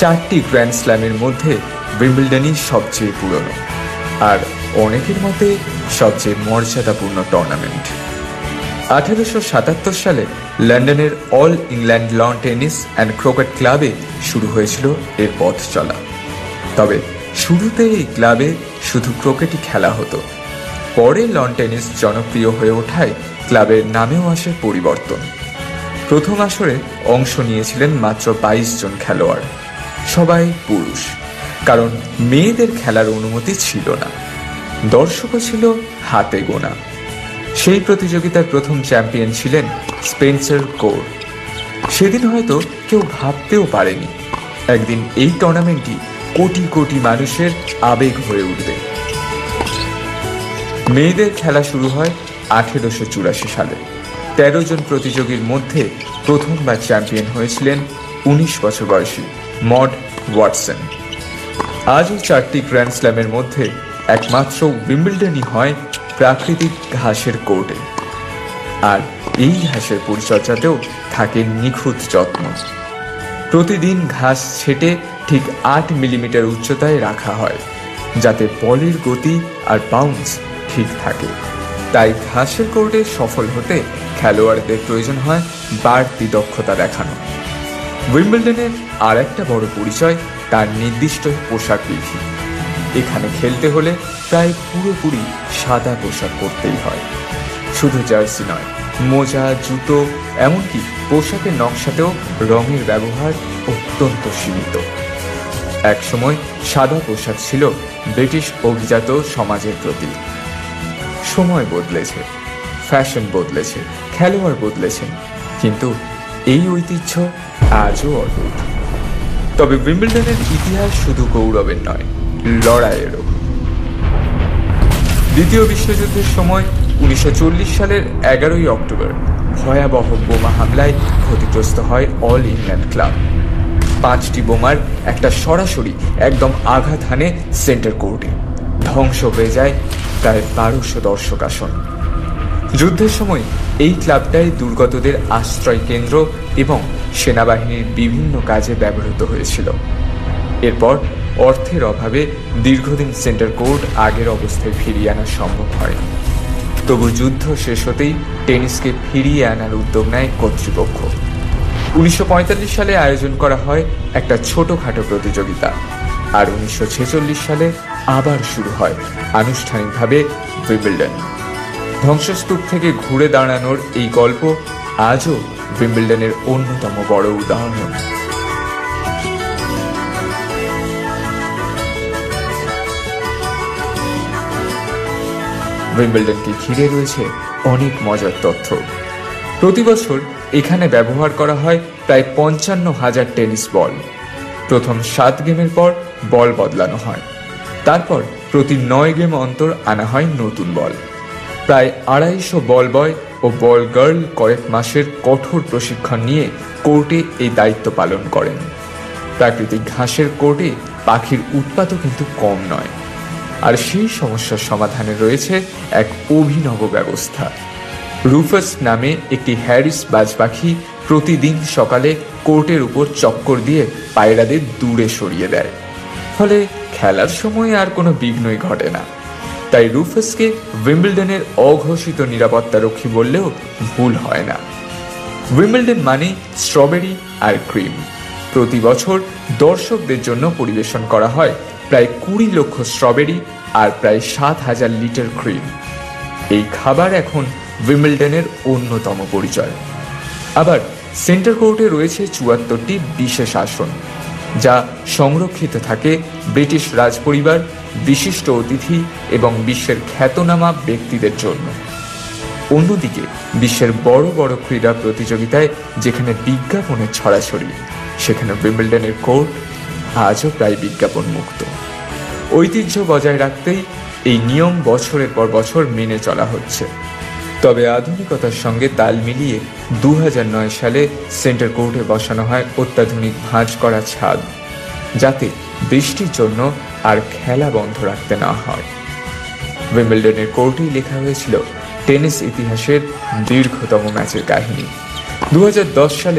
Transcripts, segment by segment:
4টি গ্র্যান্ড স্ল্যামের মধ্যে উইম্বলডনই সবচেয়ে পুরনো আর অনেকের মতে সবচেয়ে মর্যাদাপূর্ণ টুর্নামেন্ট। 1877 সালে লন্ডনের all England loan tennis and cricket ক্লাবে শুরু হয়েছিল এর পথ চলা। তবে শুরুতে এই ক্লাবে শুধু ক্রিকেটই খেলা হতো। পরে লন টেনিস জনপ্রিয় হয়ে ওঠায় ক্লাবের নামেও আসে পরিবর্তন। প্রথম আসরে অংশ নিয়েছিলেন মাত্র 22 জন খেলোয়াড়, সবাই পুরুষ, কারণ মেয়েদের খেলার অনুমতি ছিল না। দর্শকও ছিল হাতে গোনা। সেই প্রতিযোগিতার প্রথম চ্যাম্পিয়ন ছিলেন স্পেন্সার কোর। সেদিন হয়তো কেউ ভাবতেও পারেনি একদিন এই টুর্নামেন্টটি কোটি কোটি মানুষের আবেগ হয়ে উঠবে। মেয়েদের খেলা শুরু হয় 1884 সালে। 13 জন প্রতিযোগীর মধ্যে প্রথমবার চ্যাম্পিয়ন হয়েছিলেন 19 বছর বয়সী মড ওয়াটসন। আজও 4টি গ্র্যান্ড স্ল্যামের মধ্যে একমাত্র উইম্বলডনই হয় প্রাকৃতিক ঘাসের কোর্টে, আর এই ঘাসের পরিচর্যাতেও থাকে নিখুঁত যত্ন। প্রতিদিন ঘাস ছেটে ঠিক 8 মিলিমিটার উচ্চতায় রাখা হয়, যাতে বলের গতি আর বাউন্স ঠিক থাকে। তাই ঘাসের কোর্টে সফল হতে খেলোয়াড়দের প্রয়োজন হয় বাড়তি দক্ষতা দেখানো। উইম্বলডনের আর একটা বড় পরিচয় তার নির্দিষ্ট পোশাক বিধি। এখানে খেলতে হলে প্রায় পুরোপুরি সাদা পোশাক পরতেই হয়। শুধু জার্সি নয়, মোজা, জুতো, এমনকি পোশাকের নকশাতেও রঙের ব্যবহার অত্যন্ত সীমিত। একসময় সাদা পোশাক ছিল ব্রিটিশ অভিজাত সমাজের প্রতীক। সময় বদলেছে, ফ্যাশন বদলেছে, খেলোয়াড় বদলেছেন, কিন্তু এই ঐতিহ্য আজও অটুট। তবে উইম্বলডনের ইতিহাস শুধু গৌরবের নয়, লড়াইয়েরও। দ্বিতীয় বিশ্বযুদ্ধের সময় 1940 সালের 11ই অক্টোবর ভয়াবহ বোমা হামলায় ক্ষতিগ্রস্ত হয় অল ইংল্যান্ড ক্লাব। 5টি বোমার একটা সরাসরি একদম আঘাত হানে সেন্টার কোর্টে। ধ্বংস হয়ে যায় প্রায় 1200 দর্শক আসন। যুদ্ধের সময় এই ক্লাবটাই দুর্গতদের আশ্রয় কেন্দ্র এবং সেনাবাহিনীর বিভিন্ন কাজে ব্যবহৃত হয়েছিল। এরপর অর্থের অভাবে দীর্ঘদিন সেন্টার কোর্ট আগের অবস্থায় ফিরিয়ে আনা সম্ভব হয়নি। তবু যুদ্ধ শেষ হতেই টেনিসকে ফিরিয়ে আনার উদ্যোগ নেয় কর্তৃপক্ষ। 1945 সালে আয়োজন করা হয় একটা ছোটখাটো প্রতিযোগিতা, আর 1946 সালে আবার শুরু হয় আনুষ্ঠানিকভাবে উইম্বলডন। ধ্বংসস্তূপ থেকে ঘুরে দাঁড়ানোর এই গল্প আজও উইম্বলডনের অন্যতম বড় উদাহরণ। উইম্বলডনকে ঘিরে রয়েছে অনেক মজার তথ্য। প্রতি বছর এখানে ব্যবহার করা হয় প্রায় 55,000 টেনিস বল। প্রথম 7 গেমের পর বল বদলানো হয়, তারপর প্রতি 9 গেম অন্তর আনা হয় নতুন বল। প্রায় 250 বল বয় ও বল গার্ল কয়েক মাসের কঠোর প্রশিক্ষণ নিয়ে কোর্টে এই দায়িত্ব পালন করেন। প্রাকৃতিক ঘাসের কোর্টে পাখির উৎপাতও কিন্তু কম নয়, আর সেই সমস্যার সমাধানে রয়েছে এক অভিনব ব্যবস্থা। রুফাস নামে একটি হ্যারিস বাজ পাখি প্রতিদিন সকালে কোর্টের উপর চক্কর দিয়ে পায়রাদের দূরে সরিয়ে দেয়, ফলে খেলার সময় আর কোনো বিঘ্নই ঘটে না। তাই রুফাসকে উইম্বলডনের অঘোষিত নিরাপত্তারক্ষী বললেও ভুল হয় না। উইম্বলডন মানে স্ট্রবেরি আর ক্রিম। প্রতি বছর দর্শকদের জন্য পরিবেশন করা হয় প্রায় 20 লক্ষ স্ট্রবেরি আর প্রায় 7,000 লিটার ক্রিম। এই খাবার এখন উইম্বলডনের অন্যতম পরিচয়। আবার সেন্টার কোর্টে রয়েছে 74টি বিশেষ আসন, যা সংরক্ষিত থাকে ব্রিটিশ রাজপরিবার, বিশিষ্ট অতিথি এবং বিশ্বের খ্যাতনামা ব্যক্তিদের জন্য। অন্যদিকে বিশ্বের বড় বড় ক্রীড়া প্রতিযোগিতায় যেখানে বিজ্ঞাপনের ছড়াছড়ি, সেখানে উইম্বলডনের কোর্ট আজও প্রায় বিজ্ঞাপন মুক্ত। ঐতিহ্য বজায় রাখতেই এই নিয়ম বছরের পর বছর মেনে চলা হচ্ছে। তবে আধুনিকতার সঙ্গে তাল মিলিয়ে 2009 সালে সেন্টার কোর্টে বসানো হয় অত্যাধুনিক ভাঁজ করা ছাদ, যাতে বৃষ্টির জন্য আর খেলা বন্ধ রাখতে না হয়। উইম্বলডনের কোর্টেই লেখা হয়েছিল টেনিস ইতিহাসের দীর্ঘতম ম্যাচের কাহিনী। 2010 সালে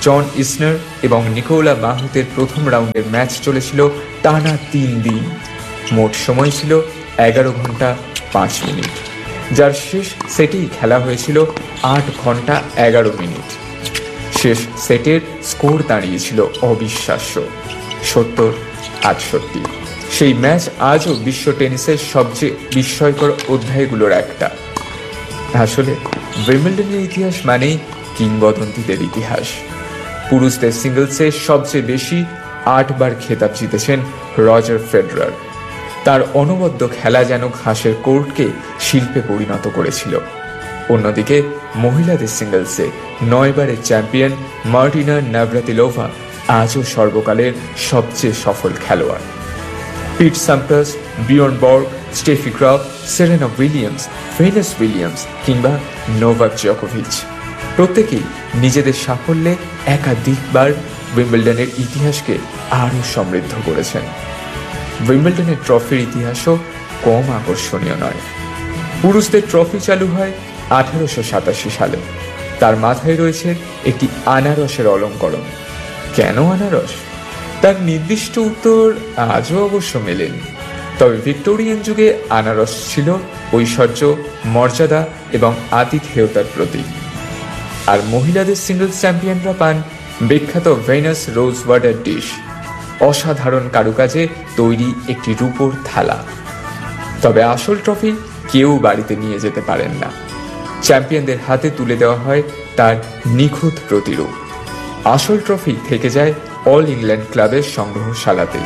জন ইসনার এবং নিকোলা মাহুতের প্রথম রাউন্ডের ম্যাচ চলেছিল টানা 3 দিন। মোট সময় ছিল 11 ঘন্টা 5 মিনিট, যার শেষ সেটেই খেলা হয়েছিল 8 ঘন্টা 11 মিনিট। শেষ সেটের স্কোর দাঁড়িয়েছিল অবিশ্বাস্য 70-68। সেই ম্যাচ আজও বিশ্ব টেনিসের সবচেয়ে বিস্ময়কর অধ্যায়গুলোর একটা। আসলে উইম্বলডনের ইতিহাস মানেই কিংবদন্তিদের ইতিহাস। পুরুষদের সিঙ্গলসে সবচেয়ে বেশি 8 বার খেতাব জিতেছেন রজার ফেডরার। তার অনবদ্য খেলা যেন ঘাসের কোর্টকে শিল্পে পরিণত করেছিল। অন্যদিকে মহিলাদের সিঙ্গলসে 9 বারের চ্যাম্পিয়ন মার্টিনা নাভরাতিলোভা আজও সর্বকালের সবচেয়ে সফল খেলোয়াড়। পিট সাম্প্রাস, বিয়র্ন বর্গ, স্টেফি graph, Serena Williams, Venus Williams কিংবা নোভাক জোকোভিচ প্রত্যেকেই নিজেদের সাফল্যে একাধিকবার উইম্বলডনের ইতিহাসকে আরও সমৃদ্ধ করেছেন। উইম্বলডনের ট্রফির ইতিহাসও কম আকর্ষণীয় নয়। পুরুষদের ট্রফি চালু হয় 1887 সালে। তার মাথায় রয়েছে একটি আনারসের অলঙ্করণ। কেন আনারস? তার নির্দিষ্ট উত্তর আজও অবশ্য মেলেনি। তবে ভিক্টোরিয়ান যুগে আনারস ছিল ঐশ্বর্য, মর্যাদা এবং আতিথেয়তার প্রতীক। আর মহিলাদের সিঙ্গলস চ্যাম্পিয়নরা পান বিখ্যাত ভেনাস রোজ ওয়াটার ডিশ, অসাধারণ কারুকাজে তৈরি একটি রূপোর থালা। তবে আসল ট্রফি কেউ বাড়িতে নিয়ে যেতে পারেন না। চ্যাম্পিয়নদের হাতে তুলে দেওয়া হয় তার নিখুঁত প্রতিরূপ। আসল ট্রফি থেকে যায় অল ইংল্যান্ড ক্লাবের সংগ্রহশালাতেই।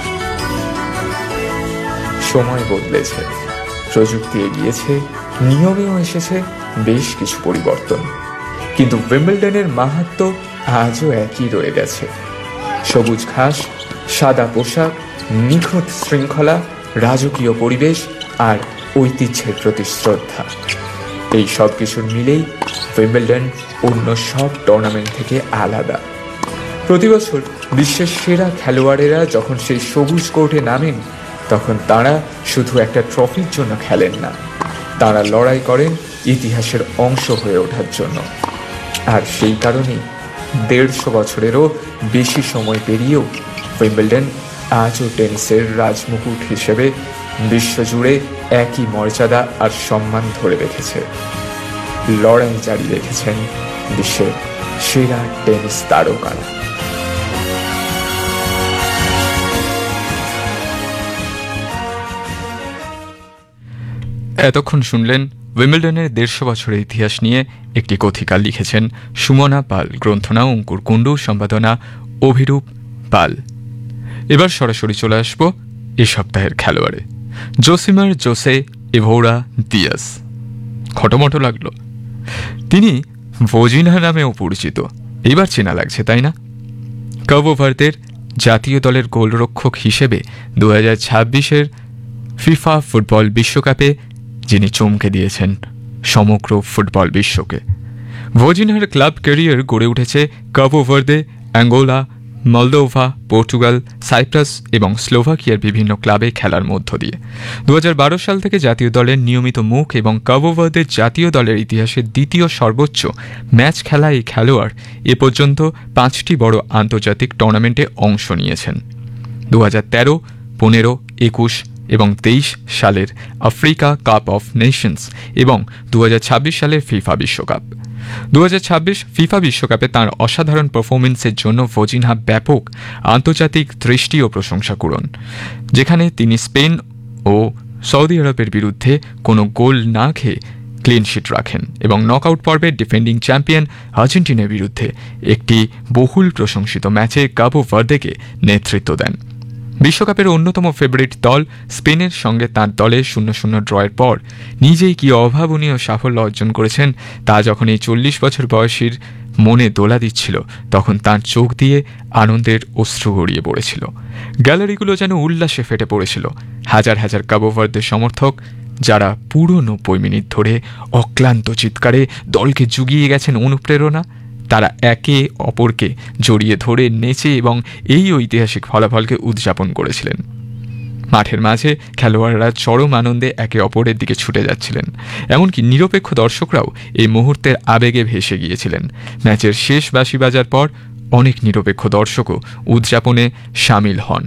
সময় বদলেছে, প্রযুক্তি এগিয়েছে, নিয়মেও এসেছে বেশ কিছু পরিবর্তন, কিন্তু উইম্বলডনের মাহাত্ম্য আজও একই রয়ে গেছে। সবুজ ঘাস, সাদা পোশাক, নিখুঁত শৃঙ্খলা, রাজকীয় পরিবেশ আর ঐতিহ্যের প্রতি শ্রদ্ধা। এই সব কিছুর মিলেই উইম্বলডন অন্য সব টুর্নামেন্ট থেকে আলাদা। প্রতি বছর বিশ্বের সেরা খেলোয়াড়েরা যখন সেই সবুজ কোর্টে নামেন, তখন তারা শুধু একটা ট্রফির জন্য খেলেন না, তারা লড়াই করেন ইতিহাসের অংশ হয়ে ওঠার জন্য। আর সেই কারণেই 150 বছরেরও বেশি সময় পেরিয়েও উইম্বলডন আজও টেনিসের রাজমুকুট হিসেবে বিশ্বজুড়ে একই মর্যাদা আর সম্মান ধরে রেখেছে। লড়াই জারি রেখেছেন বিশ্বের সেরা টেনিস তারকারা। এতক্ষণ শুনলেন উইম্বলডনের 150 বছরের ইতিহাস নিয়ে একটি কথিকা। লিখেছেন সুমনা পাল, গ্রন্থনা অঙ্কুর কুণ্ডু, সম্পাদনা অভিরূপ পাল। এবার সরাসরি চলে আসবো এ সপ্তাহের খেলোয়াড়ে। Josimar Jose Evora Diaz. খটোমটো লাগলো। তিনি ভোজিনা নামেও পরিচিত। এইবার চেনা লাগছে, তাই না? কাবো ভার্দের জাতীয় দলের গোলরক্ষক হিসেবে 2026-এর ফিফা ফুটবল বিশ্বকাপে যিনি চমকে দিয়েছেন সমগ্র ফুটবল বিশ্বকে। ভোজিনার ক্লাব ক্যারিয়ার গড়ে উঠেছে কাবো Verde, Angola, Moldova, Portugal, cypress এবং স্লোভাকিয়ার বিভিন্ন ক্লাবে খেলার মধ্য দিয়ে। 2012 সাল থেকে জাতীয় দলের নিয়মিত মুখ এবং কাবো ভার্দের জাতীয় দলের ইতিহাসে দ্বিতীয় সর্বোচ্চ ম্যাচ খেলা এই খেলোয়াড় এ পর্যন্ত 5টি বড় আন্তর্জাতিক টুর্নামেন্টে অংশ নিয়েছেন। 2013, 15, 21 এবং 23 সালের আফ্রিকা কাপ অফ নেশনস এবং 2026 সালের ফিফা বিশ্বকাপ। 2026 ফিফা বিশ্বকাপে তাঁর অসাধারণ পারফরমেন্সের জন্য ভোজিনহা ব্যাপক আন্তর্জাতিক দৃষ্টি ও প্রশংসা কুড়ন, যেখানে তিনি স্পেন ও সৌদি আরবের বিরুদ্ধে কোনো গোল না খেয়ে ক্লিনশিট রাখেন এবং নকআউট পর্বে ডিফেন্ডিং চ্যাম্পিয়ন আর্জেন্টিনার বিরুদ্ধে একটি বহুল প্রশংসিত ম্যাচে কাবো ভার্দেকে নেতৃত্ব দেন। বিশ্বকাপের অন্যতম ফেভারিট দল স্পেনের সঙ্গে তাঁর দলের 0-0 ড্রয়ের পর নিজেই কি অভাবনীয় সাফল্য অর্জন করেছেন তা যখন এই 40 বছর বয়সীর মনে দোলা দিচ্ছিল, তখন তাঁর চোখ দিয়ে আনন্দের অশ্রু গড়িয়ে পড়েছিল। গ্যালারিগুলো যেন উল্লাসে ফেটে পড়েছিল। হাজার হাজার কাবো ভার্দের সমর্থক, যারা পুরো 90 মিনিট ধরে অক্লান্ত চিৎকারে দলকে জুগিয়ে গেছেন অনুপ্রেরণা, তারা একে অপরকে জড়িয়ে ধরে নেচে এবং এই ঐতিহাসিক ফলাফলকে উদযাপন করেছিলেন। মাঠের মাঝে খেলোয়াড়রা চরম আনন্দে একে অপরের দিকে ছুটে যাচ্ছিলেন। এমনকি নিরপেক্ষ দর্শকরাও এই মুহূর্তের আবেগে ভেসে গিয়েছিলেন। ম্যাচের শেষ বাঁশি বাজার পর অনেক নিরপেক্ষ দর্শকও উদযাপনে সামিল হন।